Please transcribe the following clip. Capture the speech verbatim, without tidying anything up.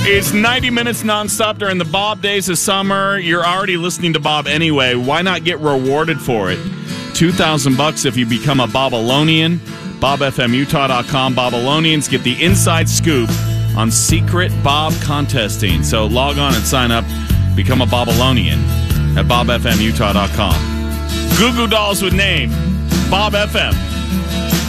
It's ninety minutes nonstop during the Bob days of summer. You're already listening to Bob anyway. Why not get rewarded for it? two thousand bucks if you become a Bobalonian. Bob F M Utah dot com. Bobalonians get the inside scoop on secret Bob contesting. So log on and sign up. Become a Bobalonian at Bob F M Utah dot com. Goo Goo Dolls with name. Bob F M.